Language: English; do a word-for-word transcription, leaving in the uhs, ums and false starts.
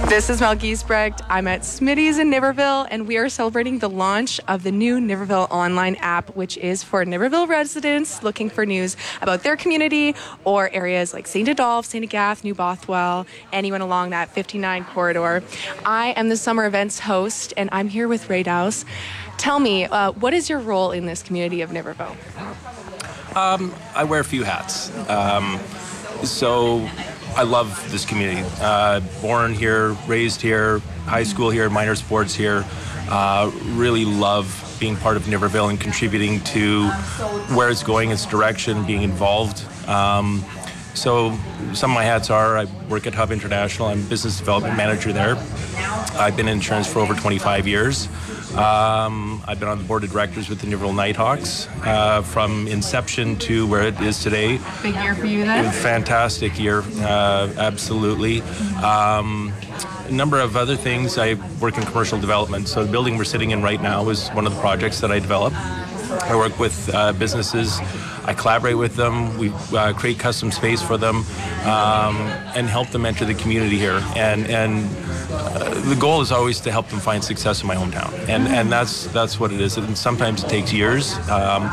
This is Mel Giesbrecht. I'm at Smitty's in Niverville, and we are celebrating the launch of the new Niverville online app, which is for Niverville residents looking for news about their community or areas like Saint Adolphe, Saint Agath, New Bothwell, anyone along that fifty-nine corridor. I am the summer events host, and I'm here with Ray Dowse. Tell me, uh, what is your role in this community of Niverville? Um, I wear a few hats. Um, so I love this community. Uh, born here, raised here, high school here, minor sports here. Uh, really love being part of Niverville and contributing to where it's going, its direction, being involved. Um, so some of my hats are, I work at Hub International. I'm business development manager there. I've been in insurance for over twenty-five years. Um, I've been on the board of directors with the Niverville Nighthawks uh, from inception to where it is today. Big year for you then? Fantastic year, uh, absolutely. Um, a number of other things. I work in commercial development. So the building we're sitting in right now is one of the projects that I develop. I work with uh, businesses. I collaborate with them. We uh, create custom space for them um, and help them enter the community here. And and uh, the goal is always to help them find success in my hometown. And and that's that's what it is. And sometimes it takes years. Um,